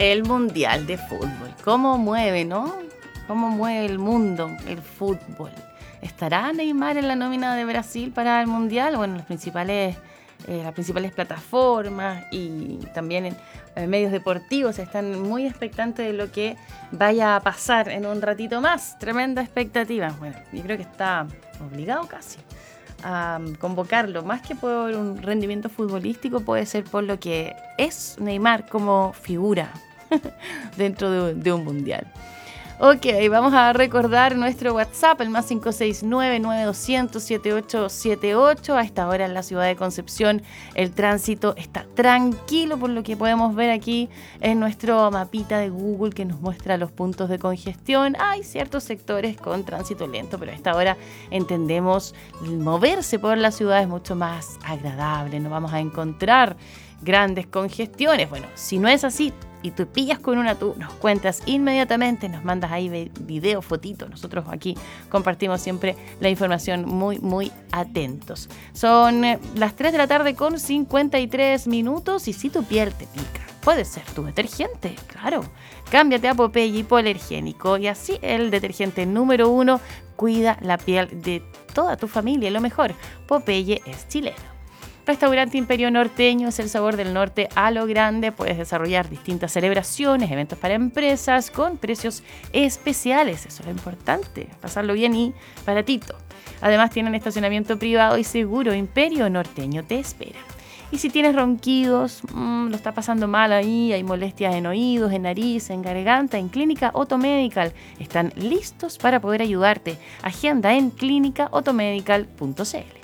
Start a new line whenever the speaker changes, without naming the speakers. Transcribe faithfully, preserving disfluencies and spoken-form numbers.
El Mundial de Fútbol. ¿Cómo mueve, no? ¿Cómo mueve el mundo el fútbol? ¿Estará Neymar en la nómina de Brasil para el Mundial? Bueno, los principales, eh, las principales plataformas y también en, en medios deportivos están muy expectantes de lo que vaya a pasar en un ratito más. Tremenda expectativa. Bueno, yo creo que está obligado casi a convocarlo, más que por un rendimiento futbolístico, puede ser por lo que es Neymar como figura dentro de, de un mundial. Ok, vamos a recordar nuestro WhatsApp, el más cinco seis nueve, nueve dos cero cero, siete ocho siete ocho. A esta hora en la ciudad de Concepción el tránsito está tranquilo, por lo que podemos ver aquí en nuestro mapita de Google que nos muestra los puntos de congestión. Hay ciertos sectores con tránsito lento, pero a esta hora entendemos moverse por la ciudad es mucho más agradable. No vamos a encontrar grandes congestiones. Bueno, si no es así y tú pillas con una, tú nos cuentas inmediatamente, nos mandas ahí video, fotito. Nosotros aquí compartimos siempre la información muy, muy atentos. Son las tres de la tarde con cincuenta y tres minutos y si tu piel te pica, puede ser tu detergente, claro. Cámbiate a Popeye hipoalergénico y así el detergente número uno cuida la piel de toda tu familia. Lo mejor, Popeye es chileno. Restaurante Imperio Norteño es el sabor del norte a lo grande. Puedes desarrollar distintas celebraciones, eventos para empresas con precios especiales. Eso es lo importante, pasarlo bien y baratito. Además tienen estacionamiento privado y seguro. Imperio Norteño te espera. Y si tienes ronquidos, mmm, lo está pasando mal ahí, hay molestias en oídos, en nariz, en garganta, en Clínica Otomedical están listos para poder ayudarte. Agenda en clínica otomedical punto c l.